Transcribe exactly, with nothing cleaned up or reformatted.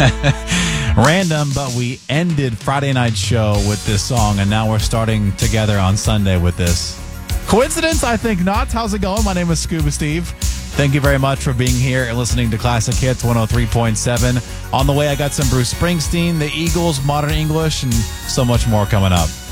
Random, but we ended Friday night's show with this song, and now we're starting together on Sunday with this. Coincidence? I think not. How's it going? My name is Scuba Steve. Thank you very much for being here and listening to Classic Hits one oh three point seven. On the way, I got some Bruce Springsteen, the Eagles, Modern English, and so much more coming up.